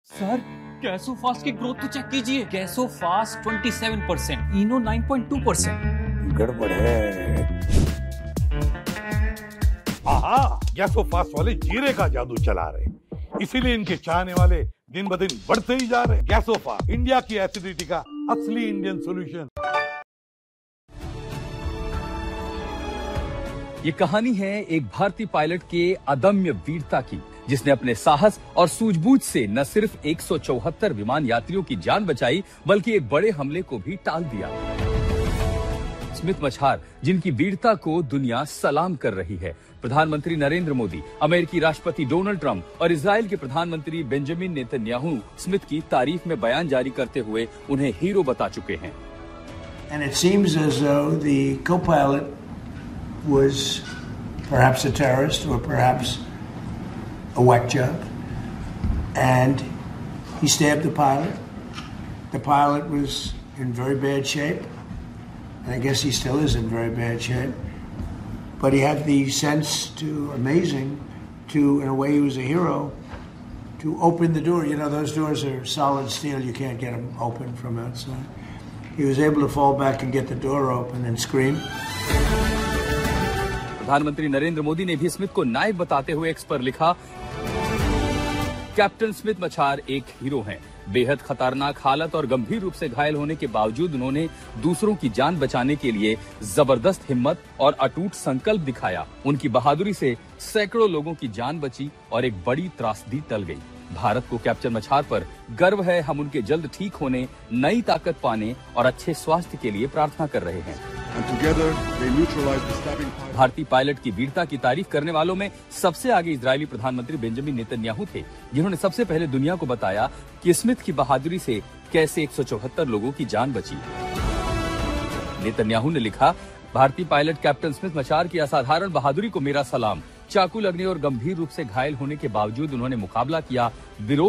Sir, Gasofast की growth तो check कीजिए। गैसोफास्ट 27%, इनो 9.2%। गड़बड़ है। आहा, गैसोफास्ट वाले जीरे का जादू चला रहे, इसीलिए इनके चाहने वाले दिन ब दिन बढ़ते ही जा रहे। गैसोफास्ट, इंडिया की एसिडिटी का असली इंडियन सॉल्यूशन। ये कहानी है एक भारतीय पायलट के अदम्य वीरता की, जिसने अपने साहस और सूझबूझ से न सिर्फ 174 विमान यात्रियों की जान बचाई, बल्कि एक बड़े हमले को भी टाल दिया। स्मिथ मछार, जिनकी वीरता को दुनिया सलाम कर रही है। प्रधानमंत्री नरेंद्र मोदी, अमेरिकी राष्ट्रपति डोनाल्ड ट्रंप और इजराइल के प्रधानमंत्री बेंजामिन नेतन्याहू स्मिथ की तारीफ में बयान जारी करते हुए उन्हें हीरो बता चुके हैं। And it seems as though the co-pilot was perhaps a terrorist or perhaps a whack job, and he stabbed the pilot. The pilot was in very bad shape, and I guess he still is in very bad shape, but he had the sense to, amazing, to, in a way he was a hero, to open the door. You know, those doors are solid steel, you can't get them open from outside. He was able to fall back and get the door open and scream. प्रधानमंत्री नरेंद्र मोदी ने भी Smith को नायक बताते हुए x पर लिखा, captain Smith मछार एक hero हैं। बेहद खतरनाक हालत और गंभीर रूप से घायल होने के बावजूद उन्होंने दूसरों की जान बचाने के लिए जबरदस्त हिम्मत और अटूट संकल्प दिखाया। उनकी बहादुरी से सैकड़ों लोगों की जान बची और एक बड़ी त्रासदी टल गई। भारत को कैप्टन मछार पर गर्व है। हम उनके जल्द ठीक होने, नई ताकत पाने और अच्छे स्वास्थ्य के लिए प्रार्थना कर रहे हैं। भारतीय पायलट की वीरता की तारीफ करने वालों में सबसे आगे इजरायली प्रधानमंत्री बेंजामिन नेतन्याहू थे, जिन्होंने सबसे पहले दुनिया को बताया कि स्मिथ की बहादुरी से कैसे 174 लोगों की जान बची। नेतन्याहू ने लिखा, भारतीय पायलट कैप्टन स्मिथ मछार की असाधारण बहादुरी को मेरा सलाम। चाकू लगने और गंभीर रूप से घायल होने के बावजूद उन्होंने मुकाबला किया, विरोध